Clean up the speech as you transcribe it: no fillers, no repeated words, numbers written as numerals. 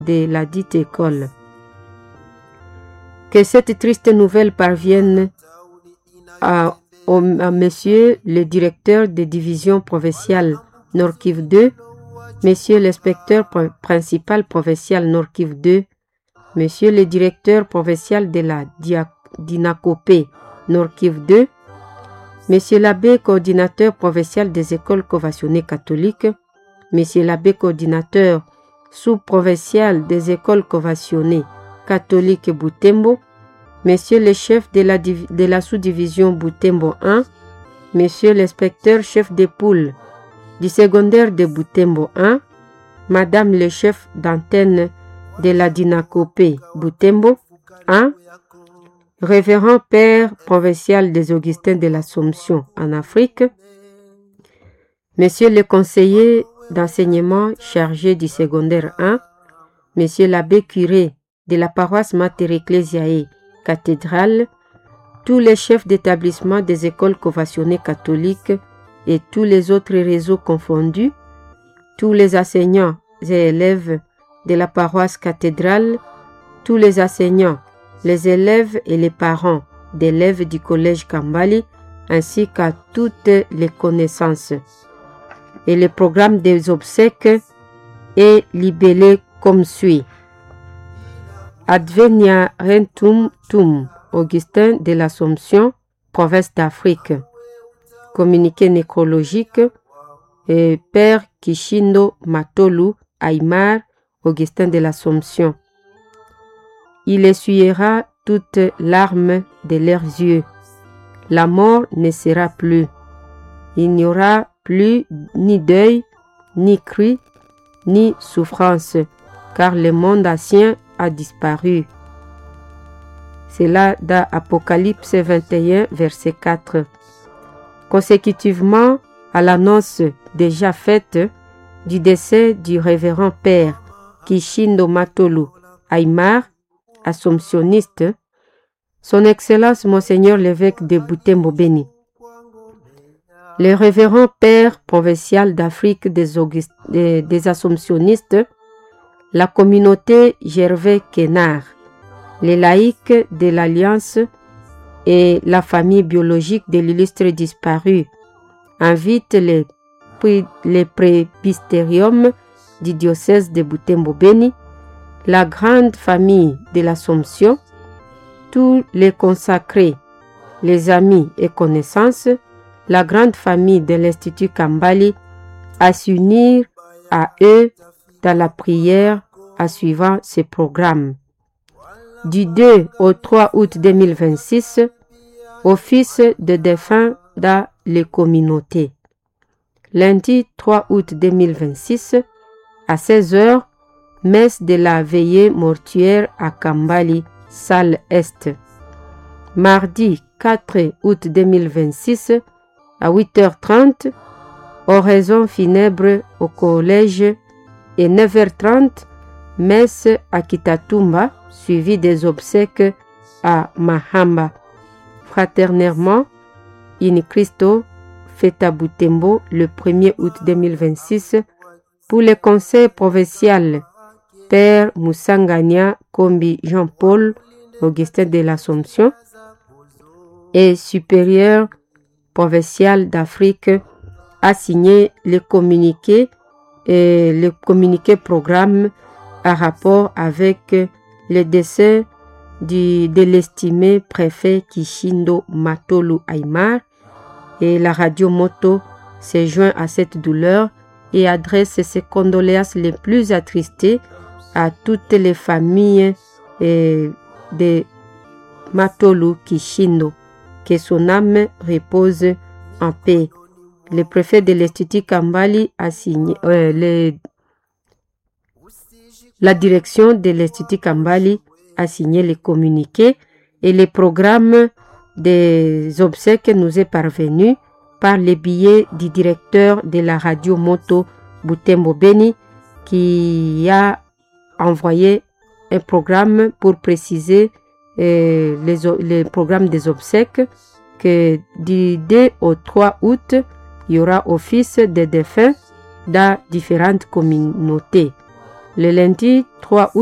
de la dite école. Que cette triste nouvelle parvienne à monsieur le directeur de division provinciale Nord Kivu 2, monsieur l'inspecteur principal provincial Nord Kivu 2, monsieur le directeur provincial de la DINACOPE Nord Kivu 2, monsieur l'abbé coordinateur provincial des écoles conventionnées catholiques, monsieur l'abbé coordinateur sous-provincial des écoles conventionnées catholiques Butembo, monsieur le chef de la sous-division Butembo 1, monsieur l'inspecteur chef des poules du secondaire de Butembo 1, madame le chef d'antenne de la DINACOPE Butembo 1, révérend père provincial des Augustins de l'Assomption en Afrique, monsieur le conseiller d'enseignement chargé du secondaire 1, monsieur l'abbé curé de la paroisse Mater Ecclesiae Cathédrale, tous les chefs d'établissement des écoles conventionnées catholiques et tous les autres réseaux confondus, tous les enseignants et élèves de la paroisse Cathédrale, tous les enseignants, les élèves et les parents d'élèves du collège Kambali, ainsi qu'à toutes les connaissances. Et le programme des obsèques est libellé comme suit. Advenia Rentum Tum, Augustin de l'Assomption, province d'Afrique. Communiqué nécrologique, et Père Kishindo Matolu Aymar, Augustin de l'Assomption. Il essuiera toutes larmes de leurs yeux. La mort ne sera plus. Il n'y aura plus ni deuil, ni cri, ni souffrance, car le monde ancien a disparu. C'est là dans Apocalypse 21, verset 4. Consécutivement à l'annonce déjà faite du décès du révérend père Kishindo Matolu Aymar, assomptionniste, son Excellence Monseigneur l'évêque de Butembo Beni, le révérend père provincial d'Afrique des Assomptionnistes, la communauté Gervais Kénard, les laïcs de l'Alliance et la famille biologique de l'illustre disparu invitent les presbytériums du diocèse de Butembo Beni, la grande famille de l'Assomption, tous les consacrés, les amis et connaissances, la grande famille de l'Institut Kambali, à s'unir à eux dans la prière en suivant ces programmes. Du 2 au 3 août 2026, office de défunts dans les communautés. Lundi 3 août 2026, à 16h, messe de la veillée mortuaire à Kambali, salle Est. Mardi 4 août 2026, à 8h30, oraison funèbre au collège et 9h30, messe à Kitatumba, suivie des obsèques à Mahamba. Fraternellement, in Christo, fête à Butembo le 1er août 2026 pour le conseil provincial Père Moussangania Kombi Jean-Paul, Augustin de l'Assomption, et supérieur provincial d'Afrique a signé le communiqué et le communiqué programme en rapport avec le décès de l'estimé préfet Kishindo Matolu Aymar, et la radio Moto se joint à cette douleur et adresse ses condoléances les plus attristées à toutes les familles de Matolu Kishindo. Que son âme repose en paix. Le préfet de l'Institut Kambali a signé, la direction de l'Institut Kambali a signé les communiqués et le programme des obsèques nous est parvenu par les billets du directeur de la radio Moto Butembo Beni qui a envoyé un programme pour préciser les programmes des obsèques que du 2 au 3 août, il y aura office des défunts dans différentes communautés. le lundi 3 août